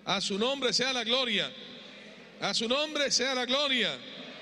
A su nombre sea la gloria. A su nombre sea la gloria.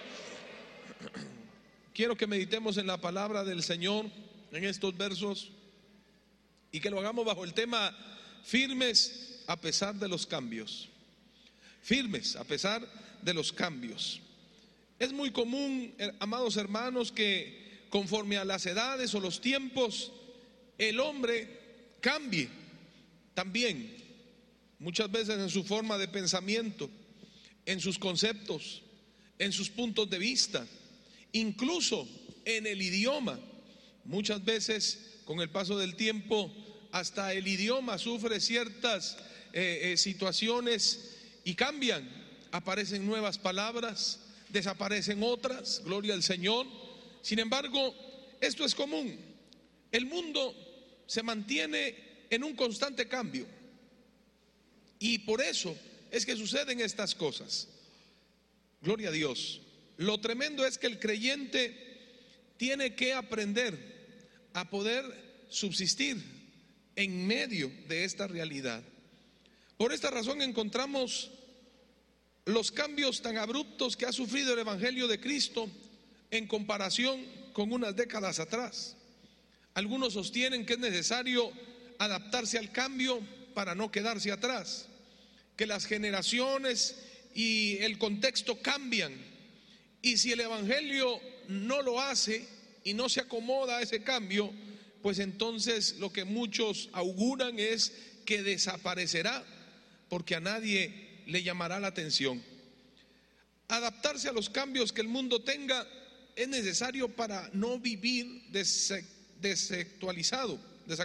Quiero que meditemos en la palabra del Señor en estos versos y que lo hagamos bajo el tema firmes a pesar de los cambios. Firmes a pesar de los cambios. Es muy común, amados hermanos, que conforme a las edades o los tiempos, el hombre cambie también, muchas veces en su forma de pensamiento, en sus conceptos, en sus puntos de vista, incluso en el idioma. Muchas veces, con el paso del tiempo, hasta el idioma sufre ciertas situaciones y cambian. Aparecen nuevas palabras, desaparecen otras, gloria al Señor. Sin embargo, esto es común. El mundo se mantiene en un constante cambio y por eso es que suceden estas cosas. Gloria a Dios. Lo tremendo es que el creyente tiene que aprender a poder subsistir en medio de esta realidad. Por esta razón encontramos los cambios tan abruptos que ha sufrido el Evangelio de Cristo en comparación con unas décadas atrás. Algunos sostienen que es necesario adaptarse al cambio para no quedarse atrás, que las generaciones y el contexto cambian, y si el Evangelio no lo hace y no se acomoda a ese cambio, pues entonces lo que muchos auguran es que desaparecerá, porque a nadie le llamará la atención. Adaptarse a los cambios que el mundo tenga es necesario para no vivir desactualizado.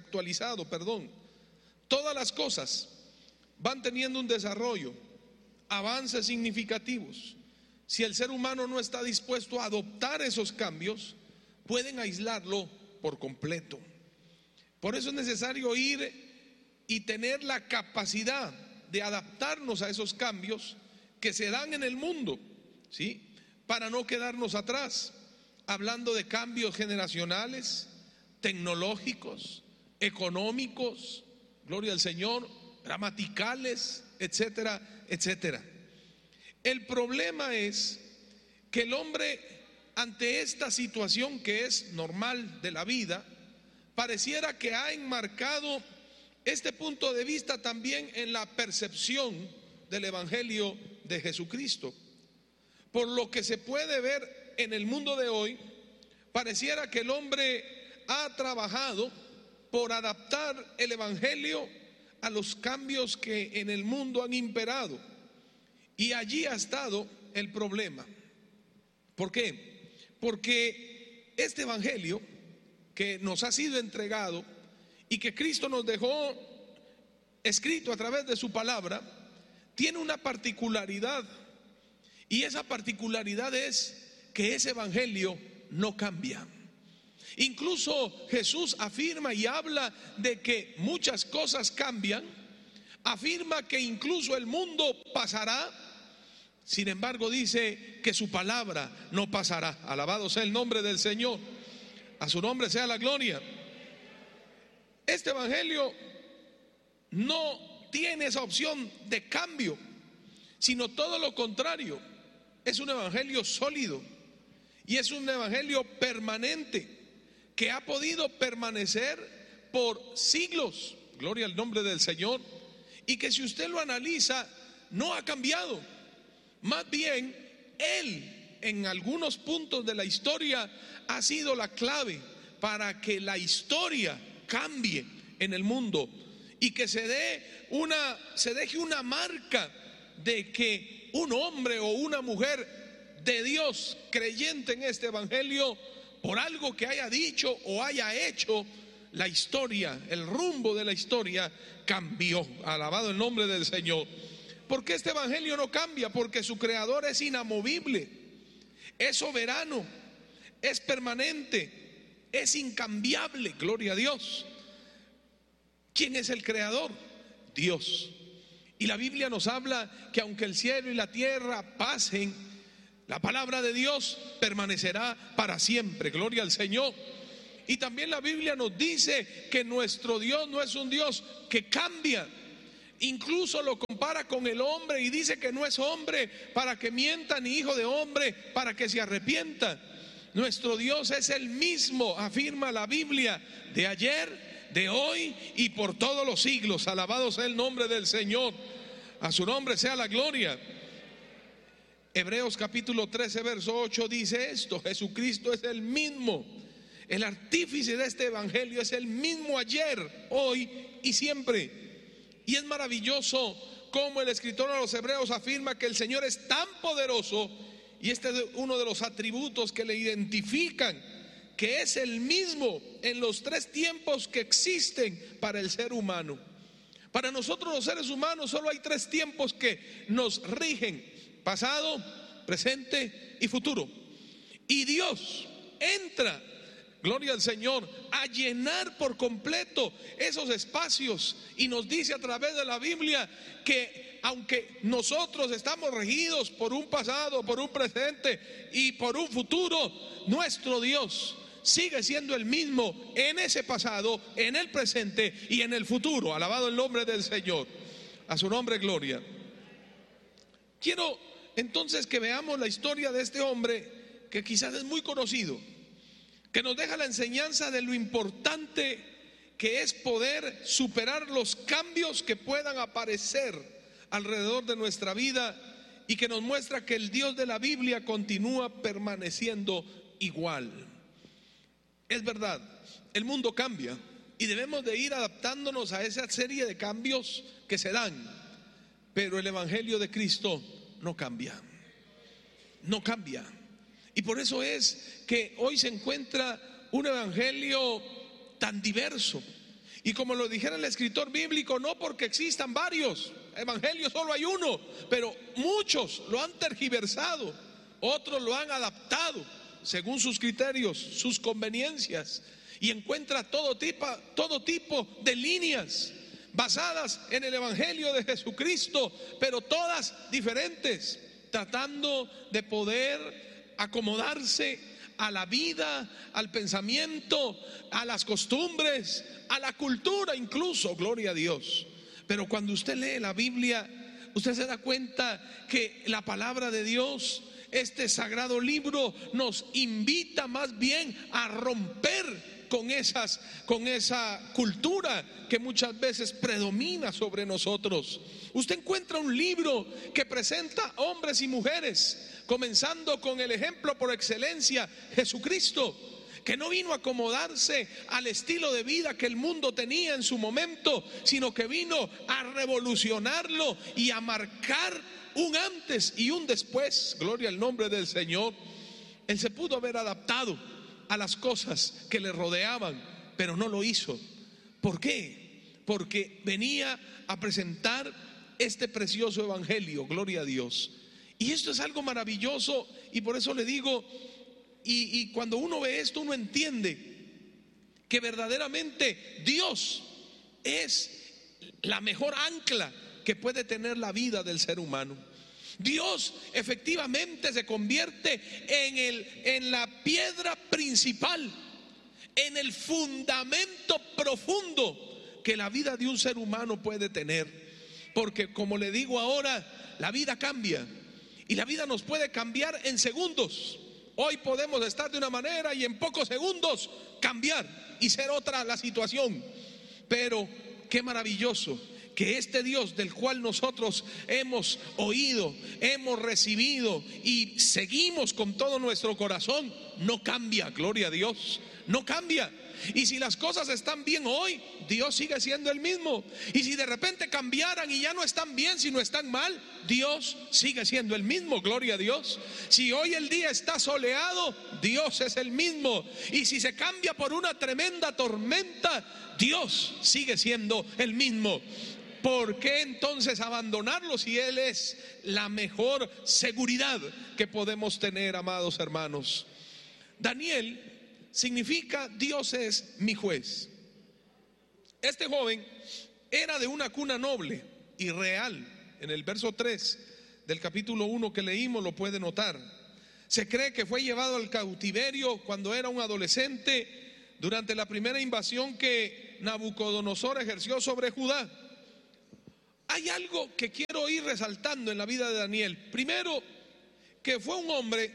Todas las cosas van teniendo un desarrollo, avances significativos. Si el ser humano no está dispuesto a adoptar esos cambios, pueden aislarlo por completo. Por eso es necesario ir y tener la capacidad de adaptarnos a esos cambios que se dan en el mundo, ¿sí? Para no quedarnos atrás, hablando de cambios generacionales, tecnológicos, económicos, gloria al Señor, gramaticales, etcétera, etcétera. El problema es que el hombre, ante esta situación que es normal de la vida, pareciera que ha enmarcado este punto de vista también en la percepción del Evangelio de Jesucristo. Por lo que se puede ver en el mundo de hoy, pareciera que el hombre ha trabajado por adaptar el Evangelio a los cambios que en el mundo han imperado. Y allí ha estado el problema. ¿Por qué? Porque este Evangelio que nos ha sido entregado y que Cristo nos dejó escrito a través de su palabra, tiene una particularidad, y esa particularidad es que ese Evangelio no cambia. Incluso Jesús afirma y habla de que muchas cosas cambian, afirma que incluso el mundo pasará, sin embargo dice que su palabra no pasará. Alabado sea el nombre del Señor, a su nombre sea la gloria. Este Evangelio no tiene esa opción de cambio, sino todo lo contrario. Es un Evangelio sólido y es un Evangelio permanente que ha podido permanecer por siglos, gloria al nombre del Señor, y que si usted lo analiza no ha cambiado. Más bien, Él en algunos puntos de la historia ha sido la clave para que la historia cambie en el mundo y que se deje una marca de que un hombre o una mujer de Dios creyente en este Evangelio, por algo que haya dicho o haya hecho, la historia, el rumbo de la historia cambió. Alabado el nombre del Señor. Porque este Evangelio no cambia, porque su creador es inamovible, es soberano, es permanente, es incambiable, gloria a Dios. ¿Quién es el creador? Dios. Y la Biblia nos habla que aunque el cielo y la tierra pasen, la palabra de Dios permanecerá para siempre, gloria al Señor. Y también la Biblia nos dice que nuestro Dios no es un Dios que cambia, Incluso lo compara con el hombre y dice que no es hombre para que mienta, ni hijo de hombre para que se arrepienta. Nuestro Dios es el mismo, afirma la Biblia, de ayer, de hoy y por todos los siglos. Alabado sea el nombre del Señor. A su nombre sea la gloria. Hebreos capítulo 13 verso 8 dice esto: Jesucristo es el mismo. El artífice de este evangelio es el mismo ayer, hoy y siempre. Y es maravilloso cómo el escritor a los Hebreos afirma que el Señor es tan poderoso, y este es uno de los atributos que le identifican, que es el mismo en los tres tiempos que existen para el ser humano. Para nosotros los seres humanos solo hay tres tiempos que nos rigen: pasado, presente y futuro. Y Dios entra, gloria al Señor, a llenar por completo esos espacios, y nos dice a través de la Biblia que aunque nosotros estamos regidos por un pasado, por un presente y por un futuro, nuestro Dios sigue siendo el mismo en ese pasado, en el presente y en el futuro. Alabado el nombre del Señor. A su nombre gloria. Quiero entonces que veamos la historia de este hombre, que quizás es muy conocido, que nos deja la enseñanza de lo importante que es poder superar los cambios que puedan aparecer alrededor de nuestra vida, y que nos muestra que el Dios de la Biblia continúa permaneciendo igual. Es verdad, el mundo cambia y debemos de ir adaptándonos a esa serie de cambios que se dan, pero el evangelio de Cristo no cambia, no cambia. Y por eso es que hoy se encuentra un evangelio tan diverso. Y como lo dijera el escritor bíblico, no porque existan varios evangelios, solo hay uno, pero muchos lo han tergiversado, otros lo han adaptado según sus criterios, sus conveniencias, y encuentra todo tipo de líneas basadas en el evangelio de Jesucristo, pero todas diferentes, tratando de poder acomodarse a la vida, al pensamiento, a las costumbres, a la cultura incluso, gloria a Dios. Pero cuando usted lee la Biblia, usted se da cuenta que la palabra de Dios, este sagrado libro, nos invita más bien a romper con esa cultura que muchas veces predomina sobre nosotros. Usted encuentra un libro que presenta hombres y mujeres, comenzando con el ejemplo por excelencia, Jesucristo, que no vino a acomodarse al estilo de vida que el mundo tenía en su momento, sino que vino a revolucionarlo y a marcar un antes y un después. Gloria al nombre del Señor. Él se pudo haber adaptado a las cosas que le rodeaban, pero no lo hizo. ¿Por qué? Porque venía a presentar este precioso evangelio, gloria a Dios. Y esto es algo maravilloso, y por eso le digo, y cuando uno ve esto, uno entiende que verdaderamente Dios es la mejor ancla que puede tener la vida del ser humano. Dios efectivamente se convierte en la piedra principal, en el fundamento profundo que la vida de un ser humano puede tener. Porque como le digo ahora, la vida cambia, y la vida nos puede cambiar en segundos. Hoy podemos estar de una manera y en pocos segundos cambiar y ser otra la situación. Pero qué maravilloso que este Dios del cual nosotros hemos oído, hemos recibido y seguimos con todo nuestro corazón, no cambia, gloria a Dios, no cambia. Y si las cosas están bien hoy, Dios sigue siendo el mismo. Y si de repente cambiaran y ya no están bien, sino están mal, Dios sigue siendo el mismo, gloria a Dios. Si hoy el día está soleado, Dios es el mismo. Y si se cambia por una tremenda tormenta, Dios sigue siendo el mismo. ¿Por qué entonces abandonarlo si Él es la mejor seguridad que podemos tener, amados hermanos? Daniel significa Dios es mi juez. Este joven era de una cuna noble y real. En el verso 3 del capítulo 1 que leímos lo puede notar. Se cree que fue llevado al cautiverio cuando era un adolescente durante la primera invasión que Nabucodonosor ejerció sobre Judá. Hay algo que quiero ir resaltando en la vida de Daniel. Primero, que fue un hombre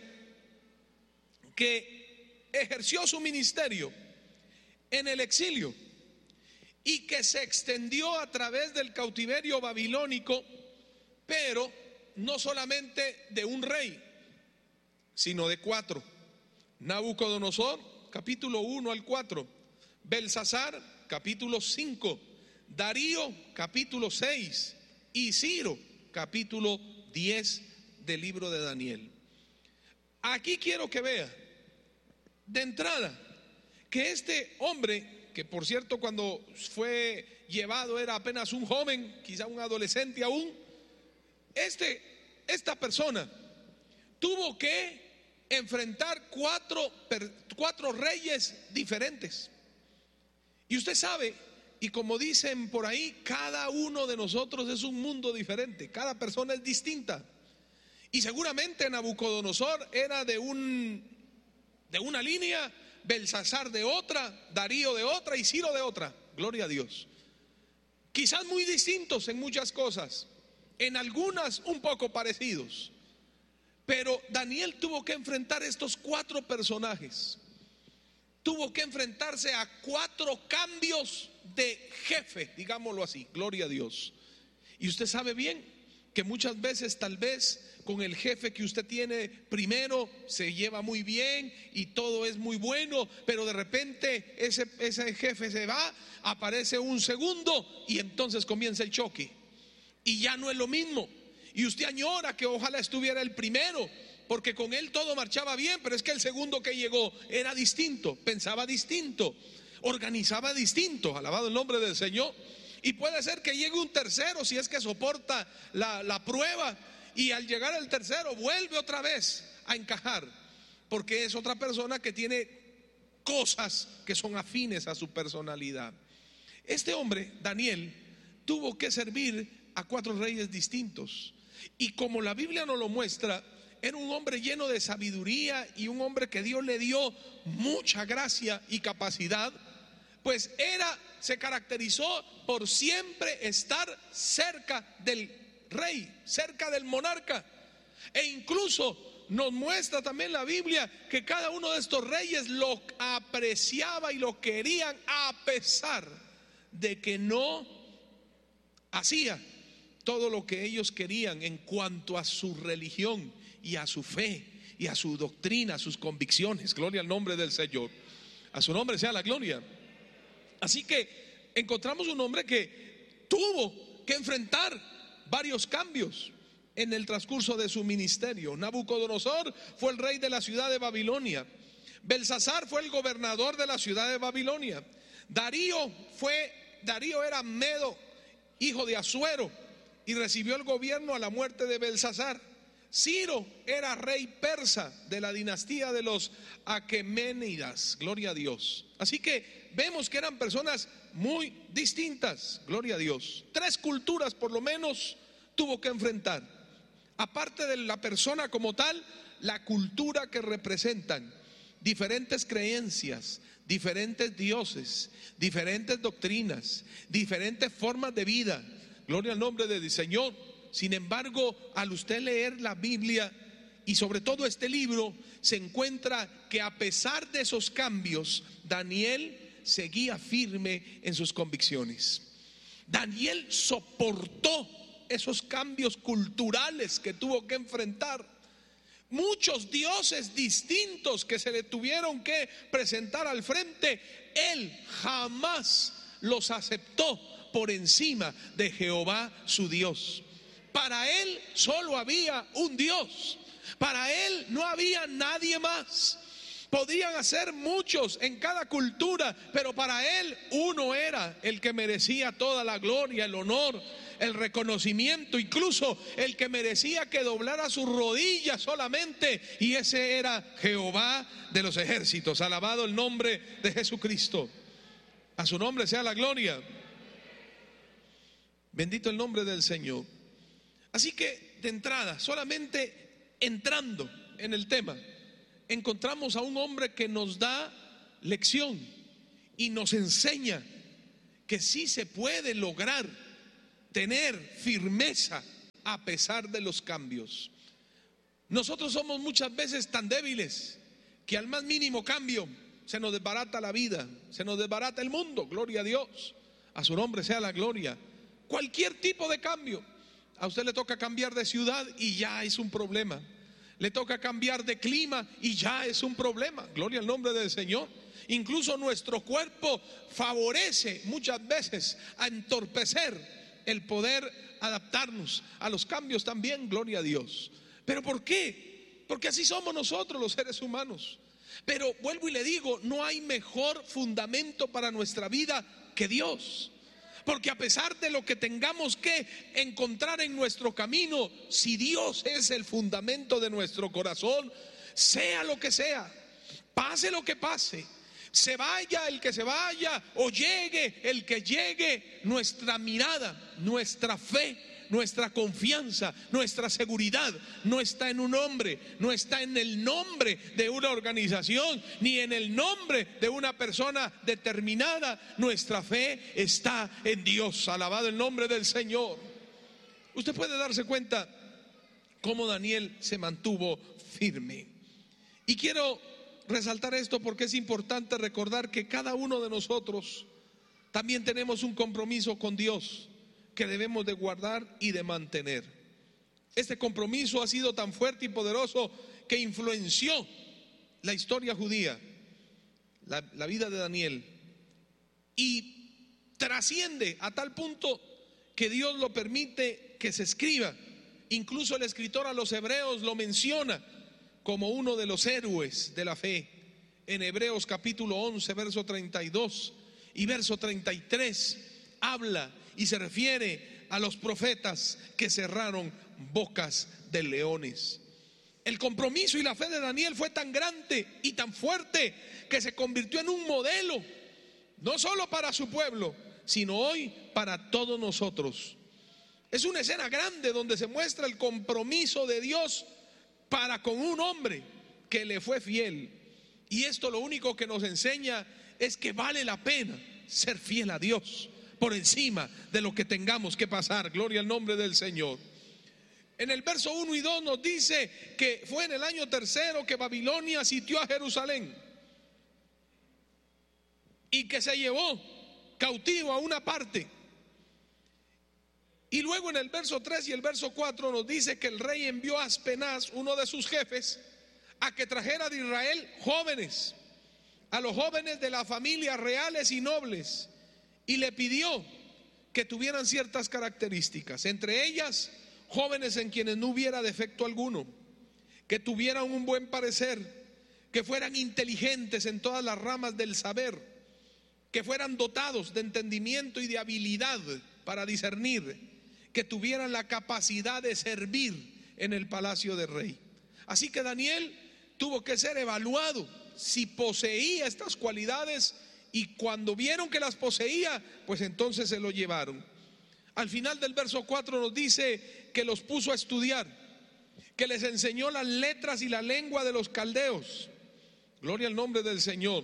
que ejerció su ministerio en el exilio y que se extendió a través del cautiverio babilónico, pero no solamente de un rey, sino de 4. Nabucodonosor, capítulo 1 al 4. Belsasar, capítulo 5. Darío, capítulo 6. Y Ciro, capítulo 10 del libro de Daniel. Aquí quiero que vea, de entrada, que este hombre, que por cierto cuando fue llevado era apenas un joven, quizá un adolescente aún, esta persona tuvo que enfrentar cuatro reyes diferentes. Y usted sabe, y como dicen por ahí, cada uno de nosotros es un mundo diferente, cada persona es distinta. Y seguramente Nabucodonosor era de una línea, Belsasar de otra, Darío de otra y Ciro de otra. Gloria a Dios. Quizás muy distintos en muchas cosas, en algunas un poco parecidos. Pero Daniel tuvo que enfrentar estos 4 personajes. Tuvo que enfrentarse a 4 cambios de jefe, digámoslo así, gloria a Dios. Y usted sabe bien que muchas veces tal vez con el jefe que usted tiene primero se lleva muy bien y todo es muy bueno, pero de repente ese jefe se va, aparece un segundo y entonces comienza el choque y ya no es lo mismo. Y usted añora que ojalá estuviera el primero, porque con él todo marchaba bien, pero es que el segundo que llegó era distinto, pensaba distinto, organizaba distinto, alabado el nombre del Señor. Y puede ser que llegue un tercero si es que soporta la prueba, y al llegar el tercero vuelve otra vez a encajar, porque es otra persona que tiene cosas que son afines a su personalidad. Este hombre, Daniel, tuvo que servir a 4 reyes distintos, y como la Biblia nos lo muestra, era un hombre lleno de sabiduría y un hombre que Dios le dio mucha gracia y capacidad, pues se caracterizó por siempre estar cerca del rey, cerca del monarca. E incluso nos muestra también la Biblia que cada uno de estos reyes lo apreciaba y lo querían, a pesar de que no hacía todo lo que ellos querían en cuanto a su religión y a su fe y a su doctrina, a sus convicciones. Gloria al nombre del Señor. A su nombre sea la gloria. Así que encontramos un hombre que tuvo que enfrentar varios cambios en el transcurso de su ministerio. Nabucodonosor fue el rey de la ciudad de Babilonia. Belsasar fue el gobernador de la ciudad de Babilonia. Darío era medo, hijo de Asuero, y recibió el gobierno a la muerte de Belsasar. Ciro era rey persa de la dinastía de los Aqueménidas, gloria a Dios. Así que vemos que eran personas muy distintas, gloria a Dios. 3 culturas por lo menos tuvo que enfrentar. Aparte de la persona como tal, la cultura que representan, diferentes creencias, diferentes dioses, diferentes doctrinas, diferentes formas de vida. Gloria al nombre del Señor. Sin embargo, al usted leer la Biblia y sobre todo este libro, se encuentra que a pesar de esos cambios, Daniel seguía firme en sus convicciones. Daniel soportó esos cambios culturales que tuvo que enfrentar. Muchos dioses distintos que se le tuvieron que presentar al frente, él jamás los aceptó por encima de Jehová su Dios. Para él solo había un Dios, para él no había nadie más. Podían hacer muchos en cada cultura, pero para él uno era el que merecía toda la gloria, el honor, el reconocimiento, incluso el que merecía que doblara sus rodillas solamente, y ese era Jehová de los ejércitos. Alabado el nombre de Jesucristo. A su nombre sea la gloria. Bendito el nombre del Señor. Así que de entrada, solamente entrando en el tema, encontramos a un hombre que nos da lección y nos enseña que sí se puede lograr tener firmeza a pesar de los cambios. Nosotros somos muchas veces tan débiles que al más mínimo cambio se nos desbarata la vida, se nos desbarata el mundo. Gloria a Dios, a su nombre sea la gloria. Cualquier tipo de cambio. A usted le toca cambiar de ciudad y ya es un problema. Le toca cambiar de clima y ya es un problema. Gloria al nombre del Señor. Incluso nuestro cuerpo favorece muchas veces a entorpecer el poder adaptarnos a los cambios también. Gloria a Dios. ¿Pero por qué? Porque así somos nosotros los seres humanos. Pero vuelvo y le digo, no hay mejor fundamento para nuestra vida que Dios. Porque a pesar de lo que tengamos que encontrar en nuestro camino, si Dios es el fundamento de nuestro corazón, sea lo que sea, pase lo que pase, se vaya el que se vaya o llegue el que llegue, nuestra mirada, nuestra fe, nuestra confianza, nuestra seguridad no está en un hombre, no está en el nombre de una organización, ni en el nombre de una persona determinada. Nuestra fe está en Dios. Alabado el nombre del Señor. Usted puede darse cuenta cómo Daniel se mantuvo firme. Y quiero resaltar esto porque es importante recordar que cada uno de nosotros también tenemos un compromiso con Dios que debemos de guardar y de mantener. Este compromiso ha sido tan fuerte y poderoso que influenció la historia judía, la vida de Daniel, y trasciende a tal punto que Dios lo permite que se escriba. Incluso el escritor a los hebreos lo menciona como uno de los héroes de la fe. En Hebreos capítulo 11, verso 32 y verso 33 habla y se refiere a los profetas que cerraron bocas de leones. El compromiso y la fe de Daniel fue tan grande y tan fuerte que se convirtió en un modelo, no solo para su pueblo, sino hoy para todos nosotros. Es una escena grande donde se muestra el compromiso de Dios para con un hombre que le fue fiel. Y esto lo único que nos enseña es que vale la pena ser fiel a Dios por encima de lo que tengamos que pasar. Gloria al nombre del Señor. En el verso 1 y 2 nos dice que fue en el año tercero que Babilonia sitió a Jerusalén y que se llevó cautivo a una parte. Y luego en el verso 3 y el verso 4 nos dice que el rey envió a Aspenaz, uno de sus jefes, a que trajera de Israel jóvenes, a los jóvenes de las familias reales y nobles, y le pidió que tuvieran ciertas características, entre ellas jóvenes en quienes no hubiera defecto alguno, que tuvieran un buen parecer, que fueran inteligentes en todas las ramas del saber, que fueran dotados de entendimiento y de habilidad para discernir, que tuvieran la capacidad de servir en el palacio del rey. Así que Daniel tuvo que ser evaluado si poseía estas cualidades, y cuando vieron que las poseía, pues entonces se lo llevaron. Al final del verso 4 nos dice que los puso a estudiar, que les enseñó las letras y la lengua de los caldeos. Gloria al nombre del Señor.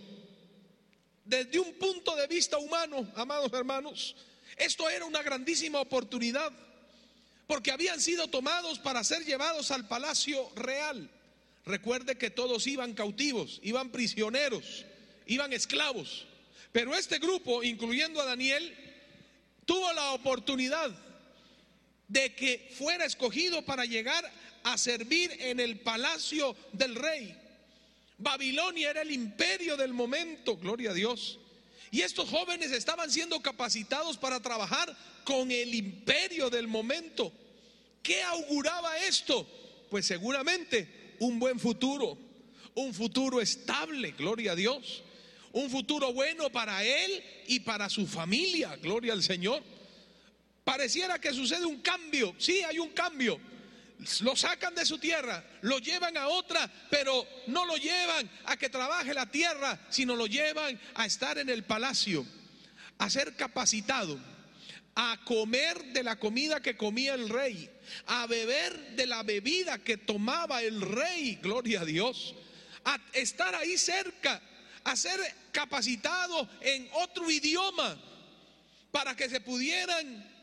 Desde un punto de vista humano, amados hermanos, esto era una grandísima oportunidad, porque habían sido tomados para ser llevados al palacio real. Recuerde que todos iban cautivos, iban prisioneros, iban esclavos. Pero este grupo, incluyendo a Daniel, tuvo la oportunidad de que fuera escogido para llegar a servir en el palacio del rey. Babilonia era el imperio del momento, gloria a Dios. Y estos jóvenes estaban siendo capacitados para trabajar con el imperio del momento. ¿Qué auguraba esto? Pues seguramente un buen futuro, un futuro estable, gloria a Dios. Un futuro bueno para él y para su familia, gloria al Señor. Pareciera que sucede un cambio, sí, hay un cambio. Lo sacan de su tierra, lo llevan a otra, pero no lo llevan a que trabaje la tierra, sino lo llevan a estar en el palacio, a ser capacitado, a comer de la comida que comía el rey, a beber de la bebida que tomaba el rey, gloria a Dios, a estar ahí cerca, a ser capacitado en otro idioma para que se pudieran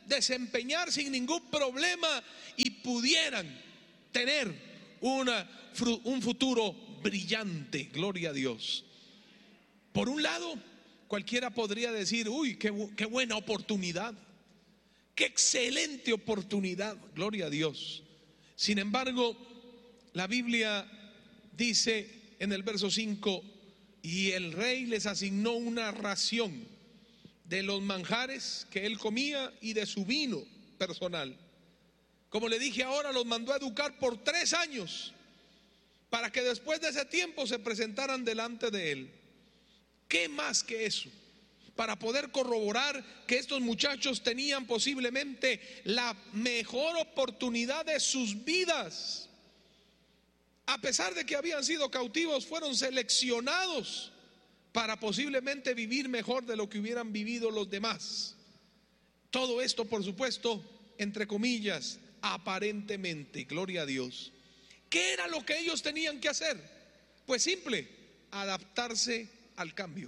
desempeñar sin ningún problema y pudieran tener un futuro brillante. Gloria a Dios. Por un lado, cualquiera podría decir: uy, qué buena oportunidad, qué excelente oportunidad, gloria a Dios. Sin embargo, la Biblia dice en el verso 5: y el rey les asignó una ración de los manjares que él comía y de su vino personal. Como le dije ahora, los mandó a educar por 3 años para que después de ese tiempo se presentaran delante de él. ¿Qué más que eso? Para poder corroborar que estos muchachos tenían posiblemente la mejor oportunidad de sus vidas. A pesar de que habían sido cautivos, fueron seleccionados para posiblemente vivir mejor de lo que hubieran vivido los demás. Todo esto, por supuesto, entre comillas, aparentemente, gloria a Dios. ¿Qué era lo que ellos tenían que hacer? Pues simple: adaptarse al cambio.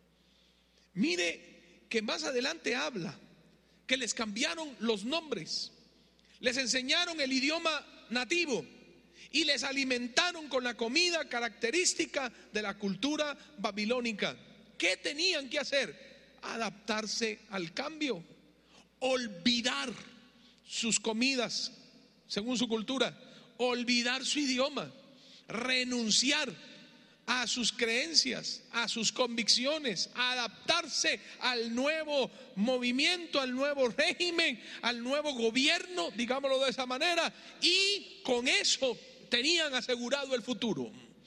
Mire que más adelante habla que les cambiaron los nombres, les enseñaron el idioma nativo y les alimentaron con la comida característica de la cultura babilónica. ¿Qué tenían que hacer? Adaptarse al cambio, olvidar sus comidas según su cultura, olvidar su idioma, renunciar a sus creencias, a sus convicciones, adaptarse al nuevo movimiento, al nuevo régimen, al nuevo gobierno, digámoslo de esa manera, y con eso tenían asegurado el futuro.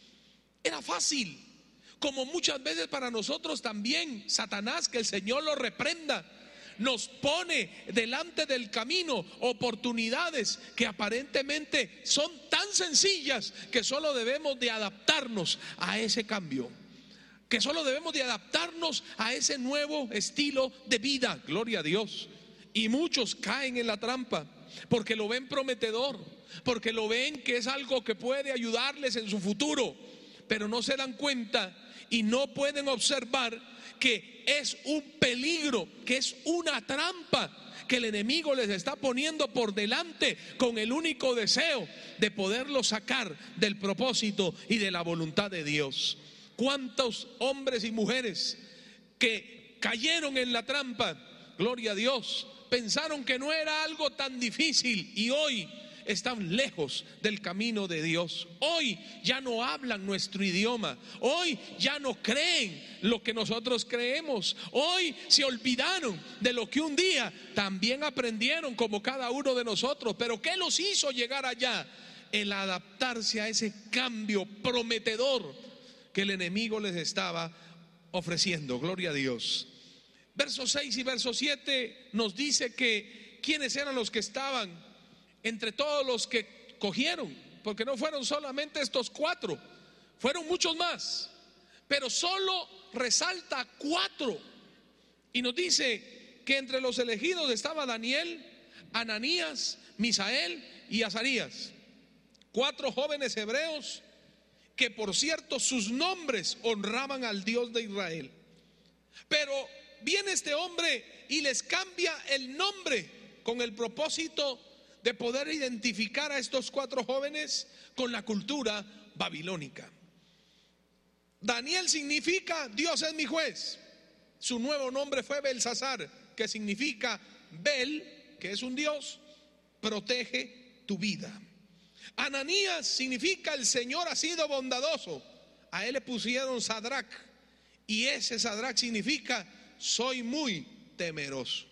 Era fácil, como muchas veces para nosotros también. Satanás, que el Señor lo reprenda, nos pone delante del camino oportunidades que aparentemente son tan sencillas que solo debemos de adaptarnos a ese cambio, que solo debemos de adaptarnos a ese nuevo estilo de vida, gloria a Dios. Y muchos caen en la trampa porque lo ven prometedor, porque lo ven que es algo que puede ayudarles en su futuro, pero no se dan cuenta y no pueden observar que es un peligro, que es una trampa que el enemigo les está poniendo por delante con el único deseo de poderlo sacar del propósito y de la voluntad de Dios. ¿Cuántos hombres y mujeres que cayeron en la trampa, gloria a Dios, pensaron que no era algo tan difícil y hoy están lejos del camino de Dios? Hoy ya no hablan nuestro idioma, hoy ya no creen lo que nosotros creemos, hoy se olvidaron de lo que un día también aprendieron como cada uno de nosotros. Pero ¿qué los hizo llegar allá? El adaptarse a ese cambio prometedor que el enemigo les estaba ofreciendo, gloria a Dios. Versos 6 y verso 7 nos dice que quiénes eran los que estaban entre todos los que cogieron, porque no fueron solamente estos 4, fueron muchos más, pero solo resalta 4 y nos dice que entre los elegidos estaba Daniel, Ananías, Misael y Azarías, 4 jóvenes hebreos que, por cierto, sus nombres honraban al Dios de Israel. Pero viene este hombre y les cambia el nombre con el propósito de poder identificar a estos 4 jóvenes con la cultura babilónica. Daniel significa Dios es mi juez. Su nuevo nombre fue Belsasar, que significa Bel, que es un Dios, protege tu vida. Ananías significa el Señor ha sido bondadoso. A él le pusieron Sadrach, y ese Sadrach significa soy muy temeroso.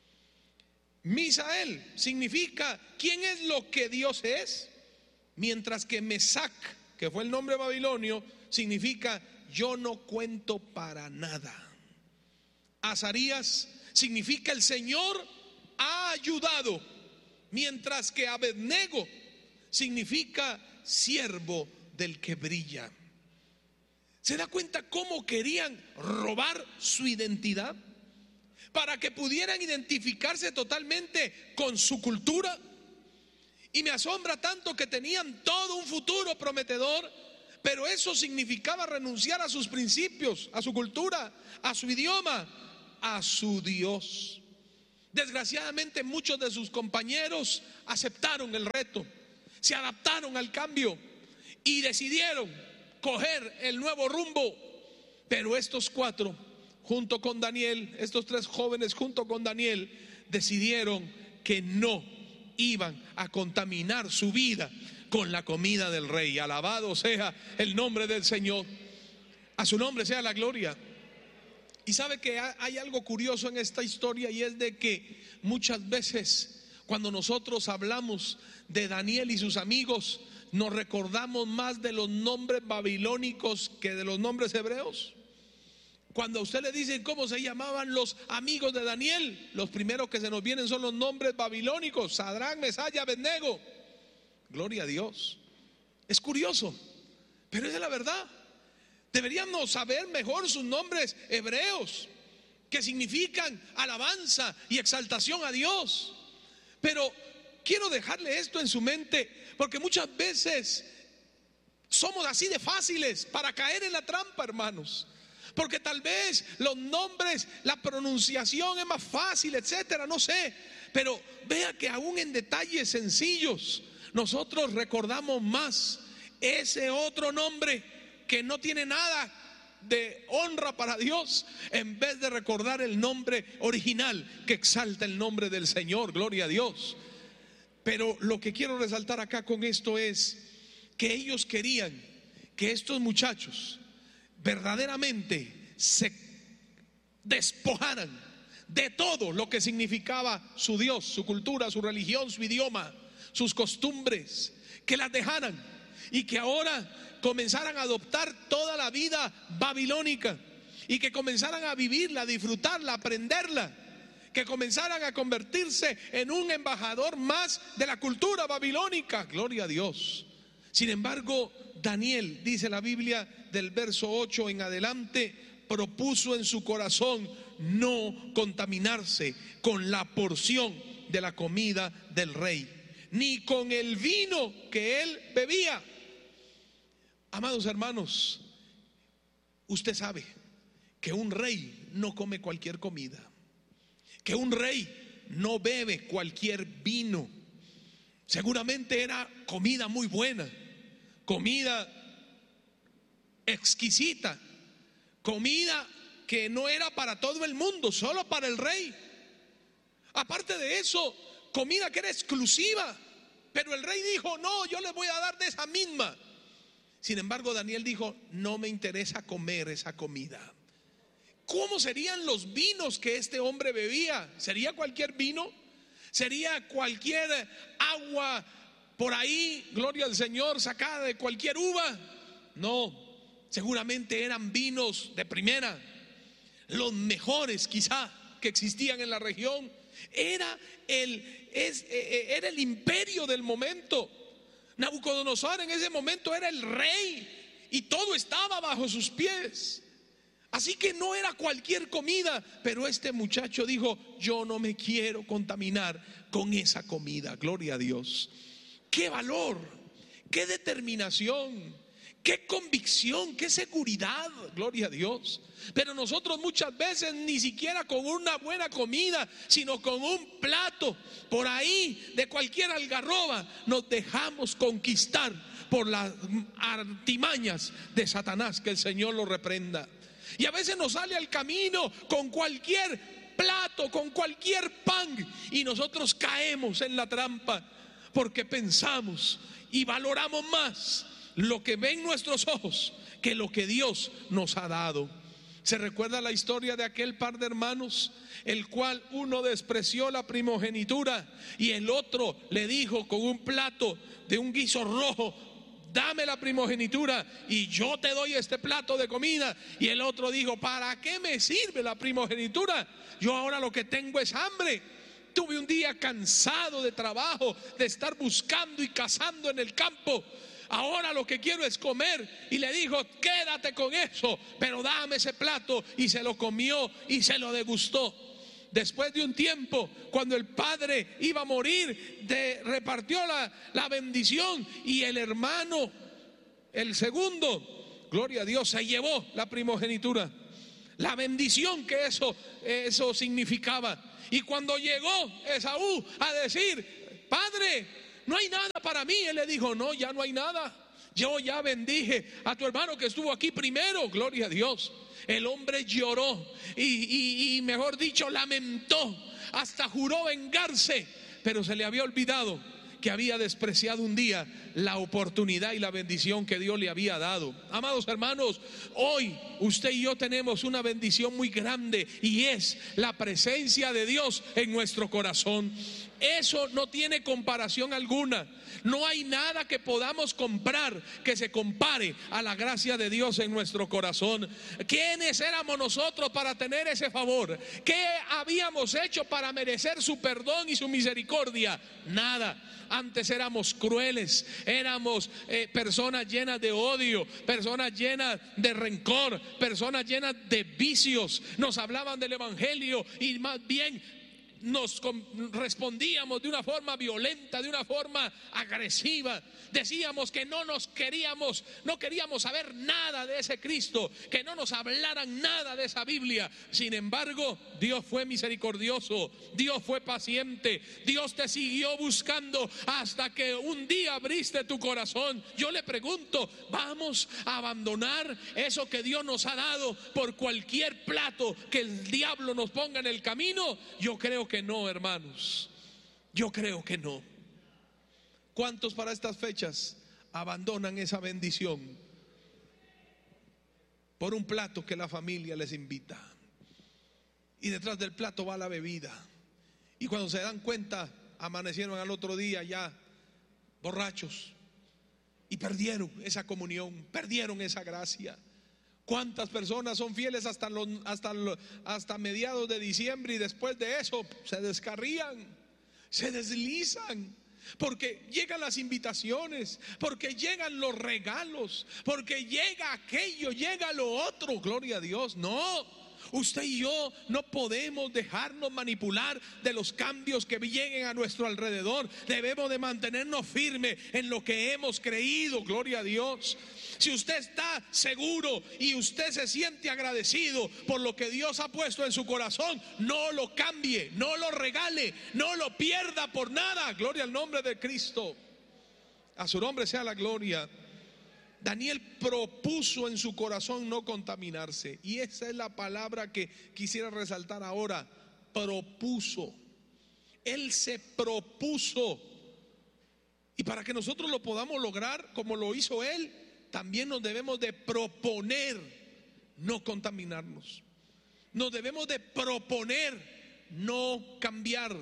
Misael significa ¿quién es lo que Dios es? Mientras que Mesac, que fue el nombre babilonio, significa yo no cuento para nada. Azarías significa el Señor ha ayudado, mientras que Abednego significa siervo del que brilla. ¿Se da cuenta cómo querían robar su identidad? Para que pudieran identificarse totalmente con su cultura. Y me asombra tanto que tenían todo un futuro prometedor, pero eso significaba renunciar a sus principios, a su cultura, a su idioma, a su Dios. Desgraciadamente muchos de sus compañeros aceptaron el reto, se adaptaron al cambio y decidieron coger el nuevo rumbo. Pero estos cuatro, junto con Daniel, estos tres jóvenes junto con Daniel, decidieron que no iban a contaminar su vida con la comida del rey. Alabado sea el nombre del Señor. A su nombre sea la gloria. Y sabe que hay algo curioso en esta historia, y es de que muchas veces cuando nosotros hablamos de Daniel y sus amigos, nos recordamos más de los nombres babilónicos que de los nombres hebreos. Cuando a usted le dicen cómo se llamaban los amigos de Daniel, los primeros que se nos vienen son los nombres babilónicos: Sadrach, Mesach y Abednego. Gloria a Dios. Es curioso, pero esa es la verdad. Deberíamos saber mejor sus nombres hebreos, que significan alabanza y exaltación a Dios. Pero quiero dejarle esto en su mente, porque muchas veces somos así de fáciles para caer en la trampa, hermanos. Porque tal vez los nombres, la pronunciación es más fácil, etcétera, no sé. Pero vea que aún en detalles sencillos nosotros recordamos más ese otro nombre que no tiene nada de honra para Dios, en vez de recordar el nombre original que exalta el nombre del Señor. Gloria a Dios. Pero lo que quiero resaltar acá con esto es que ellos querían que estos muchachos verdaderamente se despojaran de todo lo que significaba su Dios, su cultura, su religión, su idioma, sus costumbres, que las dejaran y que ahora comenzaran a adoptar toda la vida babilónica y que comenzaran a vivirla, a disfrutarla, a aprenderla, que comenzaran a convertirse en un embajador más de la cultura babilónica. Gloria a Dios. Sin embargo, Daniel, dice la Biblia del verso 8 en adelante, propuso en su corazón no contaminarse con la porción de la comida del rey, ni con el vino que él bebía. Amados hermanos, usted sabe que un rey no come cualquier comida, que un rey no bebe cualquier vino. Seguramente era comida muy buena, comida exquisita, comida que no era para todo el mundo, solo para el rey. Aparte de eso, comida que era exclusiva, pero el rey dijo: no, yo les voy a dar de esa misma. Sin embargo, Daniel dijo: no me interesa comer esa comida. ¿Cómo serían los vinos que este hombre bebía? ¿Sería cualquier vino? ¿Sería cualquier agua por ahí, gloria al Señor, sacada de cualquier uva? No, seguramente eran vinos de primera, los mejores quizá que existían en la región. Era el imperio del momento. Nabucodonosor en ese momento era el rey y todo estaba bajo sus pies. Así que no era cualquier comida, pero este muchacho dijo: yo no me quiero contaminar con esa comida. Gloria a Dios. Qué valor, qué determinación, qué convicción, qué seguridad. Gloria a Dios. Pero nosotros muchas veces ni siquiera con una buena comida, sino con un plato por ahí de cualquier algarroba, nos dejamos conquistar por las artimañas de Satanás. Que el Señor lo reprenda. Y a veces nos sale al camino con cualquier plato, con cualquier pan, y nosotros caemos en la trampa porque pensamos y valoramos más lo que ven nuestros ojos que lo que Dios nos ha dado. ¿Se recuerda la historia de aquel par de hermanos, el cual uno despreció la primogenitura y el otro le dijo con un plato de un guiso rojo: dame la primogenitura y yo te doy este plato de comida? Y el otro dijo: ¿para qué me sirve la primogenitura? Yo ahora lo que tengo es hambre. Tuve un día cansado de trabajo, de estar buscando y cazando en el campo. Ahora lo que quiero es comer. Y le dijo: quédate con eso, pero dame ese plato. Y se lo comió y se lo degustó. Después de un tiempo, cuando el padre iba a morir, repartió la bendición, y el hermano, el segundo, gloria a Dios, se llevó la primogenitura, la bendición que eso significaba. Y cuando llegó Esaú a decir: padre, no hay nada para mí, él le dijo: no, ya no hay nada. Yo ya bendije a tu hermano que estuvo aquí primero. Gloria a Dios. El hombre lloró y mejor dicho, lamentó, hasta juró vengarse, pero se le había olvidado que había despreciado un día la oportunidad y la bendición que Dios le había dado. Amados hermanos, hoy usted y yo tenemos una bendición muy grande, y es la presencia de Dios en nuestro corazón. Eso no tiene comparación alguna. No hay nada que podamos comprar que se compare a la gracia de Dios en nuestro corazón. ¿Quiénes éramos nosotros para tener ese favor? ¿Qué habíamos hecho para merecer su perdón y su misericordia? Nada. Antes éramos crueles, éramos personas llenas de odio, personas llenas de rencor, personas llenas de vicios. Nos hablaban del evangelio y más bien nos respondíamos de una forma violenta, de una forma agresiva. Decíamos que no queríamos saber nada de ese Cristo, que no nos hablaran nada de esa Biblia. Sin embargo, Dios fue misericordioso, Dios fue paciente, Dios te siguió buscando hasta que un día abriste tu corazón. Yo le pregunto: ¿vamos a abandonar eso que Dios nos ha dado por cualquier plato que el diablo nos ponga en el camino? Yo creo que no, hermanos. Yo creo que no. ¿Cuántos para estas fechas abandonan esa bendición por un plato que la familia les invita? Y detrás del plato va la bebida, y cuando se dan cuenta, amanecieron al otro día ya borrachos y perdieron esa comunión, perdieron esa gracia. ¿Cuántas personas son fieles hasta mediados de diciembre, y después de eso se descarrían, se deslizan? Porque llegan las invitaciones, porque llegan los regalos, porque llega aquello, llega lo otro. Gloria a Dios. No, usted y yo no podemos dejarnos manipular de los cambios que lleguen a nuestro alrededor. Debemos de mantenernos firmes en lo que hemos creído. Gloria a Dios. Si usted está seguro y usted se siente agradecido por lo que Dios ha puesto en su corazón, no lo cambie, no lo regale, no lo pierda por nada. Gloria al nombre de Cristo. A su nombre sea la gloria. Daniel propuso en su corazón no contaminarse, y esa es la palabra que quisiera resaltar ahora. Propuso. Él se propuso, y para que nosotros lo podamos lograr como lo hizo él, también nos debemos de proponer no contaminarnos. Nos debemos de proponer no cambiar,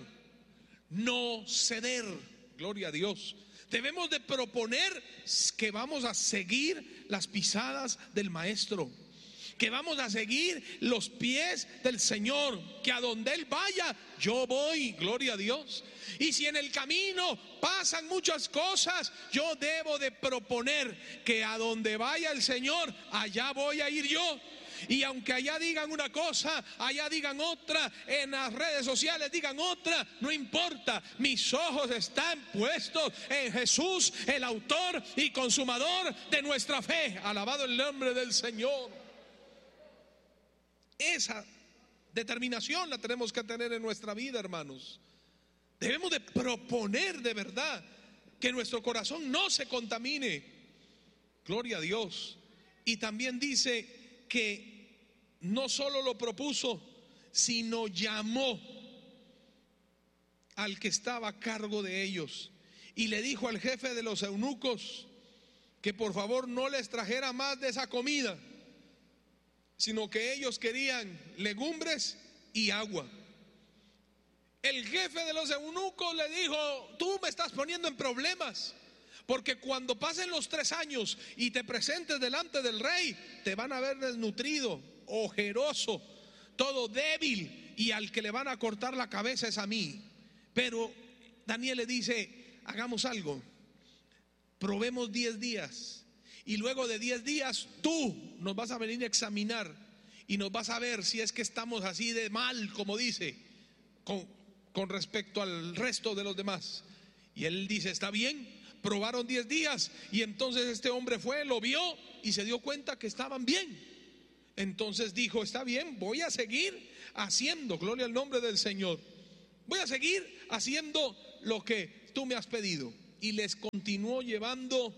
no ceder. Gloria a Dios. Debemos de proponer que vamos a seguir las pisadas del Maestro, que vamos a seguir los pies del Señor, que a donde Él vaya, yo voy. Gloria a Dios. Y si en el camino pasan muchas cosas, yo debo de proponer que a donde vaya el Señor, allá voy a ir yo. Y aunque allá digan una cosa, allá digan otra, en las redes sociales digan otra, no importa. Mis ojos están puestos en Jesús, el autor y consumador de nuestra fe. Alabado el nombre del Señor. Esa determinación la tenemos que tener en nuestra vida, hermanos. Debemos de proponer de verdad que nuestro corazón no se contamine. Gloria a Dios. Y también dice que no solo lo propuso, sino llamó al que estaba a cargo de ellos, y le dijo al jefe de los eunucos que por favor no les trajera más de esa comida, sino que ellos querían legumbres y agua. El jefe de los eunucos le dijo: tú me estás poniendo en problemas, porque cuando pasen los 3 años y te presentes delante del rey, te van a ver desnutrido, ojeroso, todo débil, y al que le van a cortar la cabeza es a mí. Pero Daniel le dice: hagamos algo, probemos 10 días, y luego de 10 días tú nos vas a venir a examinar y nos vas a ver si es que estamos así de mal, como dice, con respecto al resto de los demás. Y él dice: está bien. Probaron 10 días, y entonces este hombre fue, lo vio y se dio cuenta que estaban bien. Entonces dijo: está bien, voy a seguir haciendo. Gloria al nombre del Señor. voy a seguir haciendo lo que tú me has pedido. Y les continuó llevando